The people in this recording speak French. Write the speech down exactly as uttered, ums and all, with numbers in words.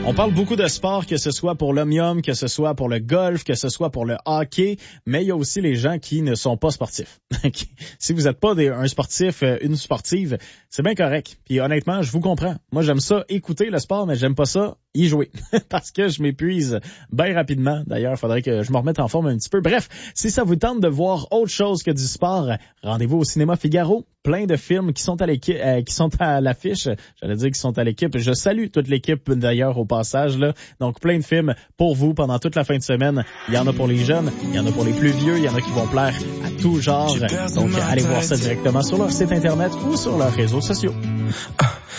On parle beaucoup de sport, que ce soit pour l'omnium, que ce soit pour le golf, que ce soit pour le hockey, mais il y a aussi les gens qui ne sont pas sportifs. Si vous n'êtes pas des, un sportif, une sportive, c'est bien correct. Puis honnêtement, je vous comprends. Moi, j'aime ça écouter le sport, mais j'aime pas ça y jouer parce que je m'épuise bien rapidement. D'ailleurs, il faudrait que je me remette en forme un petit peu. Bref, si ça vous tente de voir autre chose que du sport, rendez-vous au Cinéma Figaro. Plein de films qui sont à l'équipe, euh, qui sont à l'affiche. J'allais dire qui sont à l'équipe. Je salue toute l'équipe d'ailleurs au passage là. Donc plein de films pour vous pendant toute la fin de semaine. Il y en a pour les jeunes, il y en a pour les plus vieux, il y en a qui vont plaire à tout genre. Donc allez voir ça directement sur leur site internet ou sur leurs réseaux sociaux.